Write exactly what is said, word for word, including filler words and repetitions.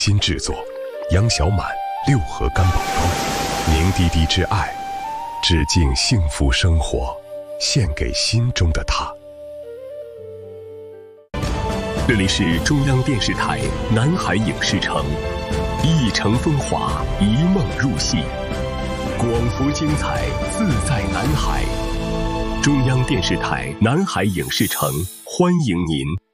新制作，杨小满、六合干宝装，凝滴滴之爱，致敬幸福生活，献给心中的他。这里是中央电视台南海影视城，一城风华，一梦入戏，广福精彩，自在南海。中央电视台南海影视城，欢迎您。